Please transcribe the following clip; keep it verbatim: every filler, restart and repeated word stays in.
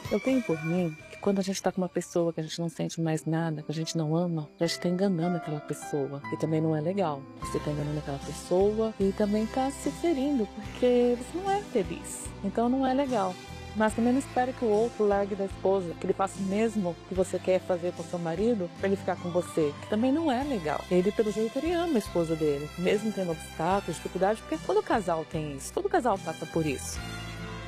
Eu tenho por mim que quando a gente tá com uma pessoa que a gente não sente mais nada, que a gente não ama, a gente tá enganando aquela pessoa. E também não é legal. Você tá enganando aquela pessoa e também tá se ferindo, porque você não é feliz. Então não é legal. Mas também não espere que o outro largue da esposa, que ele faça o mesmo que você quer fazer com seu marido pra ele ficar com você, que também não é legal. Ele, pelo jeito, ele ama a esposa dele, mesmo tendo obstáculos, dificuldades, porque todo casal tem isso, todo casal passa por isso.